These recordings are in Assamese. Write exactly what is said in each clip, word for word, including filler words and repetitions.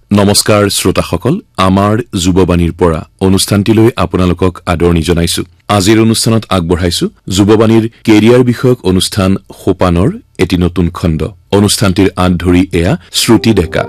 নমস্কাৰ শ্ৰোতাসকল আমাৰ যুৱবাণীৰ পৰা অনুষ্ঠানটিলৈ আপোনালোকক আদৰণি জনাইছো আজিৰ অনুষ্ঠানত আগবঢ়াইছো যুৱবাণীৰ কেৰিয়াৰ বিষয়ক অনুষ্ঠান সোপানৰ এটি নতুন খণ্ড অনুষ্ঠানটিৰ আঁত ধৰি এয়া শ্ৰুতি ডেকা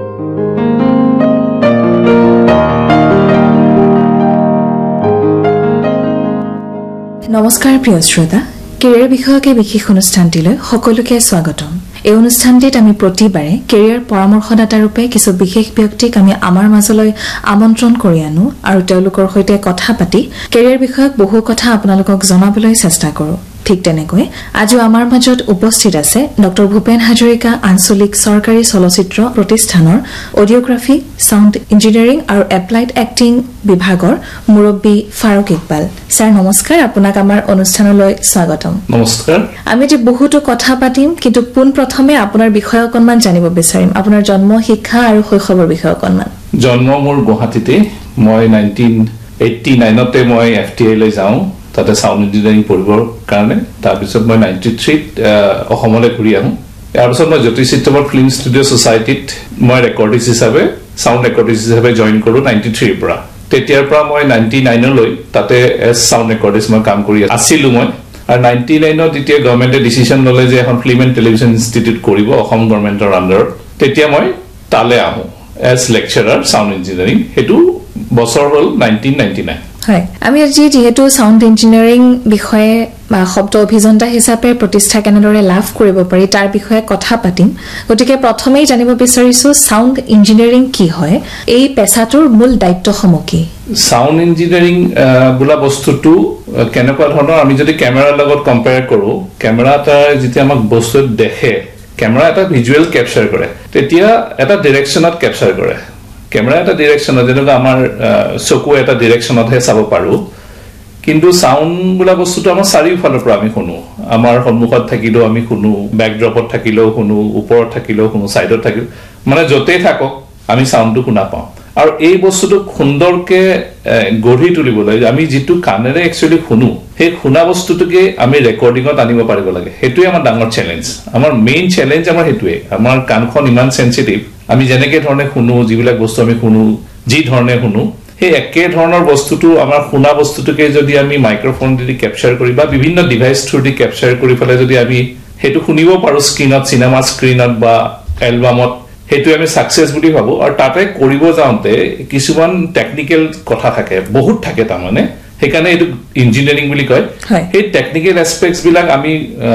নমস্কাৰ প্ৰিয় শ্ৰোতা কেৰিয়াৰ বিষয়ক এই বিশেষ অনুষ্ঠানটিলৈ সকলোকে স্বাগতম এই অনুষ্ঠানটিত আমি প্ৰতিবাৰে কেৰিয়াৰ পৰামৰ্শদাতা ৰূপে কিছু বিশেষ ব্যক্তিক আমি আমাৰ মাজলৈ আমন্ত্ৰণ কৰি আনো আৰু তেওঁলোকৰ সৈতে কথা পাতি কেৰিয়াৰ বিষয়ক বহু কথা আপোনালোকক জনাবলৈ চেষ্টা কৰো ঠিক তেনেকৈ আজি আমাৰ মাজত উপস্থিত আছে ডক্টৰ ভূপেন হাজৰিকা আঞ্চলিক চৰকাৰী চলচ্চিত্ৰ প্ৰতিষ্ঠানৰ অডিঅগ্ৰাফি সাউণ্ড ইঞ্জিনিয়াৰিং আৰু এপ্লাইড এক্টিং বিভাগৰ মুৰব্বী ফাৰুক ইকবাল স্যাৰ নমস্কাৰ আপোনাক আমাৰ অনুষ্ঠানলৈ স্বাগতম নমস্কাৰ আমি যে বহুতো কথা পাতিম কিন্তু পোন প্ৰথমে আপোনাৰ বিষয় অকণমান জানিব বিচাৰিম আপোনাৰ জন্ম শিক্ষা আৰু শৈশৱৰ বিষয় অকণমান জন্ম মোৰ গুৱাহাটীতে মই নাইনটিন এইট্টি নাইন তে মই এফটিআই লৈ যাওঁ তাতে সাউণ্ড ইঞ্জিনিয়াৰিং পঢ়িবৰ কাৰণে তাৰ পিছত মই নাইনটি থ্ৰী অসমলৈ ঘূৰি আহোঁ ইয়াৰ পিছত মই জ্যোতি চিত্ৰবৰ ফিল্ম ষ্টুডিঅ' ছ'চাইটিত মই ৰেকৰ্ডিষ্ট হিচাপে সাউণ্ড ৰেকৰ্ডিষ্ট হিচাপে জইন কৰোঁ নাইনটি থ্ৰীৰ পৰা তেতিয়াৰ পৰা মই নাইনটি নাইনলৈ তাতে এজ সাউণ্ড ৰেকৰ্ডিষ্ট মই কাম কৰি আছিলোঁ মই আৰু নাইনটি নাইনত যেতিয়া গভৰ্ণমেণ্টে ডিচিশ্যন ল'লে যে এখন ফিল্ম এণ্ড টেলিভিশ্যন ইনষ্টিটিউট কৰিব অসম গভৰ্ণমেণ্টৰ আণ্ডাৰত তেতিয়া মই তালৈ আহোঁ এজ লেকচাৰাৰ সাউণ্ড ইঞ্জিনিয়াৰিং সেইটো বছৰ হ'ল নাইনটিন নাইনটি নাইন হয় আমি আজি যেহেতু সাউণ্ড ইঞ্জিনিয়াৰিং বিষয়ে বা শব্দ অভিযন্তা হিচাপে প্ৰতিষ্ঠা কেনেদৰে লাভ কৰিব পাৰি তাৰ বিষয়ে কথা পাতিম গতিকে প্ৰথমেই জানিব বিচাৰিছো সাউণ্ড ইঞ্জিনিয়াৰিং কি হয় এই পেছাটোৰ মূল দায়িত্বসমূহ কি সাউণ্ড ইঞ্জিনিয়াৰিং বোলা বস্তুটো কেনেকুৱা ধৰণৰ আমি যদি কেমেৰাৰ লগত কম্পেয়াৰ কৰোঁ কেমেৰা এটা যেতিয়া আমাক বস্তু দেখে কেমেৰা এটা ভিজুৱেল কেপচাৰ কৰে তেতিয়া এটা ডিৰেকশ্যনত কেপচাৰ কৰে কেমেৰা এটা ডিৰেকশ্যনত যেনেকৈ আমাৰ চকু এটা ডিৰেকশ্যনতহে চাব পাৰোঁ কিন্তু সাউণ্ড বোলা বস্তুটো আমাৰ চাৰিওফালৰ পৰা আমি শুনো আমাৰ সন্মুখত থাকিলেও আমি শুনো বেকড্ৰপত থাকিলেও শুনো ওপৰত থাকিলেও শুনো ছাইডত থাকিলেও মানে য'তেই থাকক আমি সাউণ্ডটো শুনা পাওঁ আৰু এই বস্তুটো সুন্দৰকে গঢ়ি তুলিবলৈ আমি যিটো কাণেৰে একচুৱেলি শুনো সেই শুনা বস্তুটোকে আমি ৰেকৰ্ডিঙত আনিব পাৰিব লাগে সেইটোৱে আমাৰ ডাঙৰ চেলেঞ্জ আমাৰ মেইন চেলেঞ্জ আমাৰ সেইটোৱে আমাৰ কাণখন ইমান চেঞ্চিটিভ আমি যেনেকে ধৰণে শুনো যিবিলাক বস্তু আমি শুনো যি ধৰণে শুনো সেই একে ধৰণৰ বস্তুটো আমাৰ শুনা বস্তুটোকে যদি আমি মাইক্ৰফোন দি কেপচাৰ কৰি বা বিভিন্ন ডিভাইচ থ্ৰু দি কেপচাৰ কৰি পেলাই যদি আমি সেইটো শুনিব পাৰোঁ স্ক্ৰীণত চিনেমা স্ক্ৰীণত বা এলবামত সেইটো আমি সাকসেস বুলি ভাবো আৰু তাতে কৰিব যাওঁতে কিছুমান টেকনিক্যাল কথা থাকে বহুত থাকে তাৰমানে সেইকাৰণে এইটো ইঞ্জিনিয়াৰিং বুলি কয় সেই টেকনিক্যাল এসপেক্টস বিলাক আমি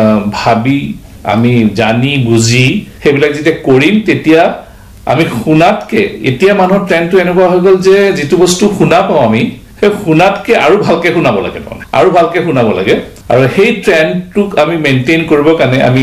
ভাবি আমি জানি বুজি সেইবিলাক যেতিয়া কৰিম তেতিয়া আমি শুনাতকে এতিয়া মানুহৰ ট্ৰেন্ডটো এনেকুৱা হৈ গ'ল যে যেটো বস্তু শুনা পাওঁ আমি সেই শুনাতকে আৰু ভালকে শুনাব লাগে আৰু ভালকে শুনাব লাগে আৰু সেই ট্ৰেন্ডটোক আমি মেইনটেইন কৰিব কাৰণে আমি